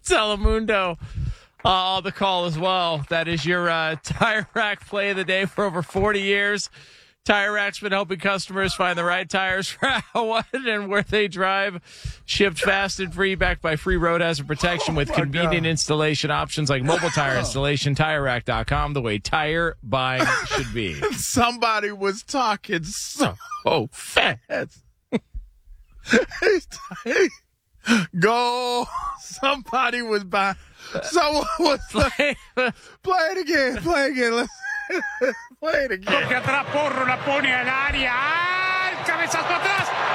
Telemundo on the call as well. That is your Tire Rack play of the day for over 40 years. Tire Rack's been helping customers find the right tires for how, what, and where they drive. Shipped fast and free, backed by free road hazard protection with convenient installation options like mobile tire installation. TireRack.com, the way tire buying should be. Somebody was talking so fast. Go. Somebody was by. Someone was play it again. Play again. Let's play it again. Toque atrás, Porro la pone al área. ¡Ah! El cabezazo atrás.